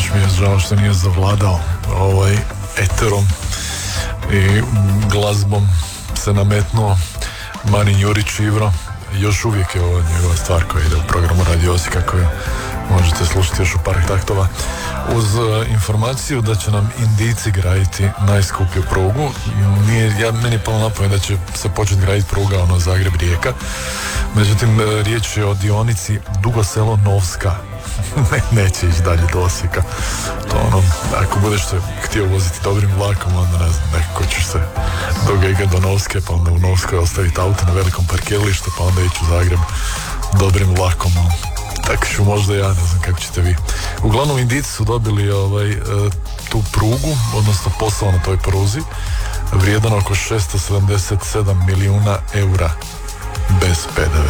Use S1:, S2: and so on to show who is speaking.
S1: baš mi je žao što nije zavladao eterom i glazbom se nametnuo Marin Jurić Ivro. Još uvijek je ovo njegova stvar koja ide u programu Radio Osijeka koju možete slušati još u par taktova. Uz informaciju da će nam Indijci graditi najskuplju prugu. Meni je palo na pamet da će se početi graditi pruga Zagreb-Rijeka. Međutim, riječ je o dionici Dugo Selo-Novska. Neće ići dalje do Osijeka. To ako budeš se htio voziti dobrim vlakom, onda ne znam, nekako ćeš se do Gega do Novske, pa onda u Novskoj ostaviti auto na velikom parkiralištu, pa onda ići u Zagreb dobrim vlakom. Tako ću možda ja, ne znam kako ćete vi. Uglavnom, Indijci su dobili tu prugu, odnosno posao na toj pruzi, vrijedan oko 677 milijuna eura bez PDV.